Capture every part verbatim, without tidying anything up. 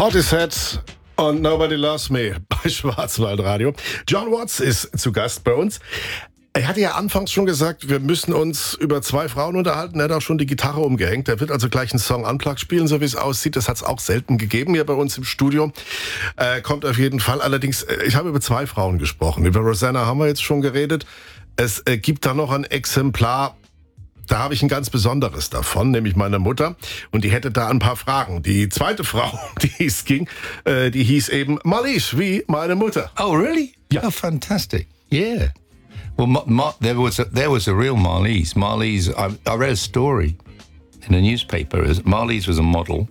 Portishead und Nobody Loves Me bei Schwarzwaldradio. John Watts ist zu Gast bei uns. Er hatte ja anfangs schon gesagt, wir müssen uns über zwei Frauen unterhalten. Er hat auch schon die Gitarre umgehängt. Er wird also gleich einen Song Unplugged spielen, so wie es aussieht. Das hat es auch selten gegeben hier bei uns im Studio. Äh, kommt auf jeden Fall. Allerdings, ich habe über zwei Frauen gesprochen. Über Rosanna haben wir jetzt schon geredet. Es äh, gibt da noch ein Exemplar. Da habe ich ein ganz besonderes davon, nämlich meine Mutter. Und die hätte da ein paar Fragen. Die zweite Frau, um die es ging, äh, die hieß eben Marlies, wie meine Mutter. Oh, really? Ja. Oh, fantastic. Yeah. Well, Ma- Ma- there was a, there was a real Marlies. Marlies, I, I read a story in a newspaper. Marlies was a model,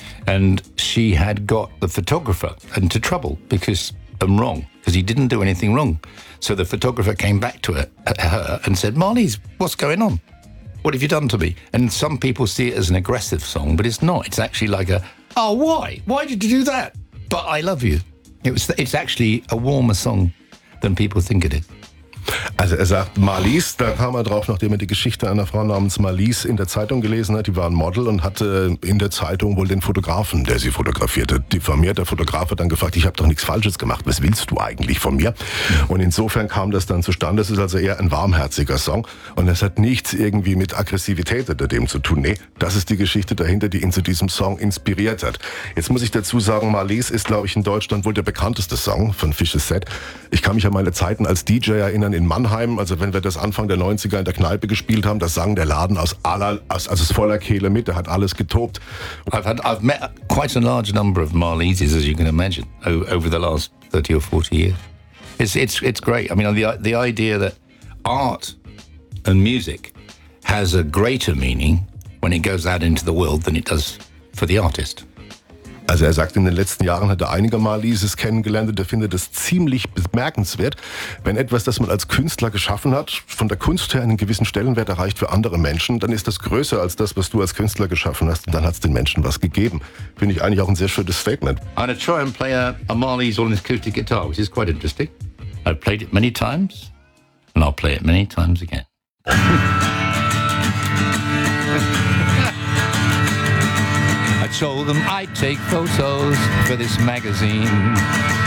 and she had got the photographer into trouble because I'm wrong, because he didn't do anything wrong. So the photographer came back to her, her and said, Marlies, what's going on? What have you done to me? And some people see it as an aggressive song, but it's not. It's actually like a, oh, why? Why did you do that? But I love you. It was. It's actually a warmer song than people think it is. Also er sagt Marlies, da kam er drauf, nachdem er die Geschichte einer Frau namens Marlies in der Zeitung gelesen hat. Die war ein Model und hatte in der Zeitung wohl den Fotografen, der sie fotografierte, diffamiert. Der Fotograf hat dann gefragt, ich habe doch nichts Falsches gemacht, was willst du eigentlich von mir? Und insofern kam das dann zustande. Es ist also eher ein warmherziger Song und es hat nichts irgendwie mit Aggressivität oder dem zu tun. Nee, das ist die Geschichte dahinter, die ihn zu diesem Song inspiriert hat. Jetzt muss ich dazu sagen, Marlies ist, glaube ich, in Deutschland wohl der bekannteste Song von Fisches Set. Ich kann mich an meine Zeiten als D J erinnern in Mannheim, also wenn wir das Anfang der neunziger in der Kneipe gespielt haben, das sang der Laden aus aller, aus, aus voller Kehle mit, der hat alles getobt. I've had, I've met quite a large number of Marlises, as you can imagine, over the last thirty or forty years. It's it's it's great. I mean, the the idea that art and music has a greater meaning when it goes out into the world than it does for the artist. Also er sagt, in den letzten Jahren hat er einige Marlises kennengelernt und er findet es ziemlich bemerkenswert, wenn etwas, das man als Künstler geschaffen hat, von der Kunst her einen gewissen Stellenwert erreicht für andere Menschen, dann ist das größer als das, was du als Künstler geschaffen hast und dann hat es den Menschen was gegeben. Finde ich eigentlich auch ein sehr schönes Statement. I'm going to try and play a, a Marlies on an acoustic guitar, which is quite interesting. I've played it many times and I'll play it many times again. I told them I'd take photos for this magazine.